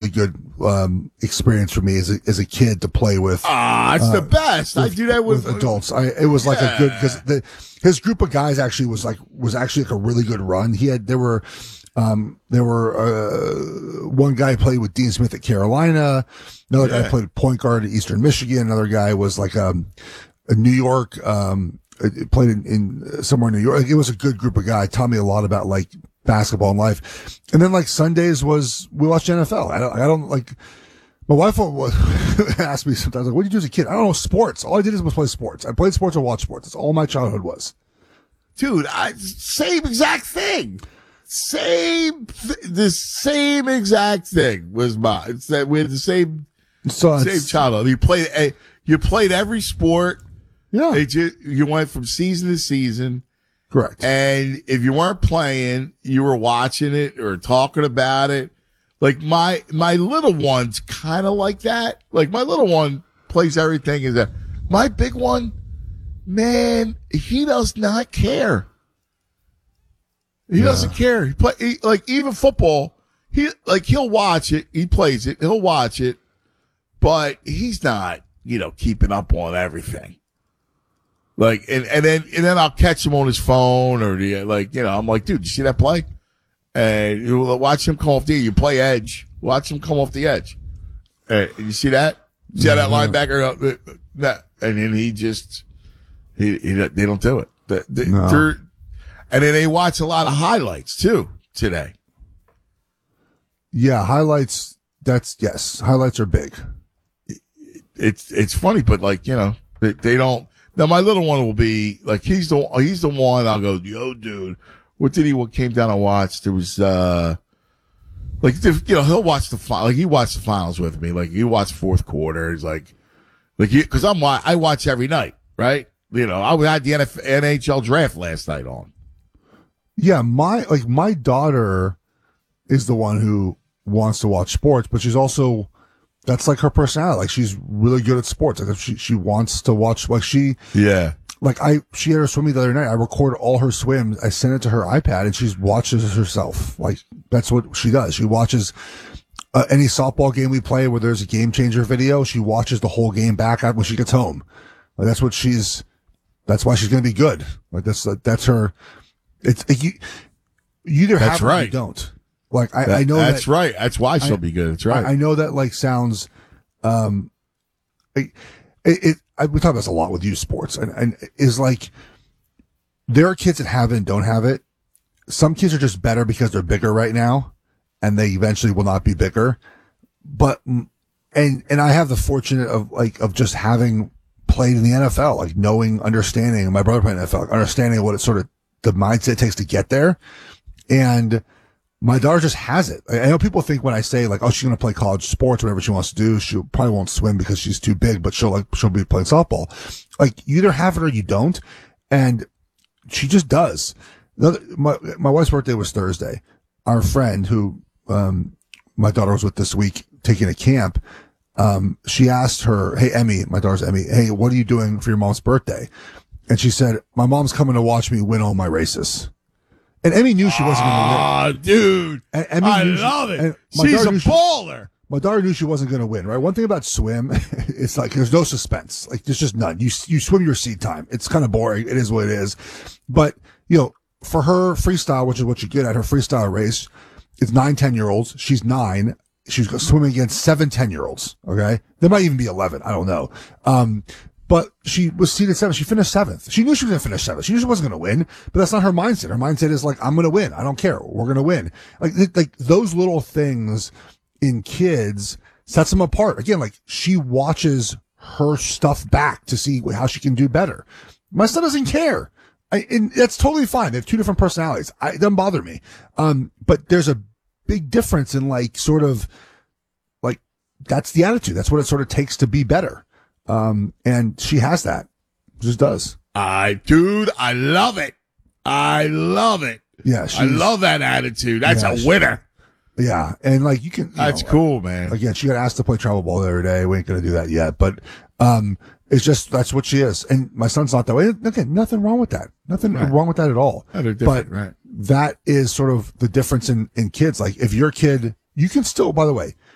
good experience for me as a kid to play with. It's the best. I do that with adults. It was like a good, because his group of guys actually was actually like a really good run. There were one guy played with Dean Smith at Carolina. Another guy played point guard at Eastern Michigan. Another guy was like a New York, played in somewhere in New York. It was a good group of guys. Taught me a lot about like basketball and life. And then like Sundays we watched NFL. I don't like, my wife asked me sometimes, like, what did you do as a kid? I don't know, sports. All I did was play sports. I played sports or watched sports. That's all my childhood was. Dude, same exact thing. The same exact thing was mine. It's that we had the same childhood. You played every sport. Yeah. You went from season to season. Correct. And if you weren't playing, you were watching it or talking about it. Like my little one's kind of like that. Like my little one plays everything. Is that my big one? Man, he does not care. He doesn't care. Like even football. He'll watch it. He plays it. He'll watch it, but he's not, keeping up on everything. Like, and then I'll catch him on his phone or I'm like, dude, you see that play? And you watch him come off you play edge. Watch him come off the edge. You see that? See how that linebacker, and then they don't do it. No. And then they watch a lot of highlights too today. Yeah, highlights. Highlights are big. It's funny, but they don't. Now my little one will be like, he's the one. I'll go, yo, dude, what came down and watched? There was he'll watch he watched the finals with me. Like he watched fourth quarter. He's because I watch every night, right? I had the NHL draft last night on. Yeah, my daughter is the one who wants to watch sports, but she's also, that's like her personality. Like she's really good at sports. Like she wants to watch, she had her swimming the other night. I record all her swims. I send it to her iPad and she watches it herself. Like that's what she does. She watches any softball game we play where there's a game changer video. She watches the whole game back when she gets home. Like that's why she's going to be good. Like that's her. It's you either have it or you don't. Like I know that's right. That's why she'll be good. That's right. I know that sounds. We talk about this a lot with youth sports, and is like there are kids that have it and don't have it. Some kids are just better because they're bigger right now, and they eventually will not be bigger. But and I have the fortunate of just having played in the NFL, understanding, and my brother played in the NFL, understanding what it sort of the mindset it takes to get there. And my daughter just has it. I know people think when I say she's going to play college sports, whatever she wants to do, she probably won't swim because she's too big, but she'll be playing softball. You either have it or you don't. And she just does. My wife's birthday was Thursday. Our friend who, my daughter was with this week taking a camp, she asked her, hey, Emmy, my daughter's Emmy, hey, what are you doing for your mom's birthday? And she said, my mom's coming to watch me win all my races. And Emmy knew she wasn't going to win. Ah, dude. I love it. She's a baller. My daughter knew she wasn't going to win, right? One thing about swim, it's there's no suspense. There's just none. You swim your seed time. It's kind of boring. It is what it is. But, for her freestyle, which is what you get at her freestyle race, it's 9, 10-year-olds. She's 9. She's swimming against 7, 10-year-olds. Okay. There might even be 11. I don't know. But she was seeded 7th. She finished 7th. She knew she was going to finish 7th. She knew she wasn't going to win, but that's not her mindset. Her mindset is I'm going to win. I don't care. We're going to win. Like those little things in kids sets them apart. Again, she watches her stuff back to see how she can do better. My son doesn't care. And that's totally fine. They have two different personalities. It doesn't bother me. But there's a big difference in that's the attitude. That's what it sort of takes to be better. And she has that. Just does. Dude, I love it. I love it. Yeah. I love that attitude. That's a winner. Yeah. And you can, that's cool, man. Again, she got asked to play travel ball the other day. We ain't going to do that yet, but, it's just, that's what she is. And my son's not that way. Again, nothing wrong with that. Nothing wrong with that at all. But that is sort of the difference in kids. If your kid, you can still, by the way,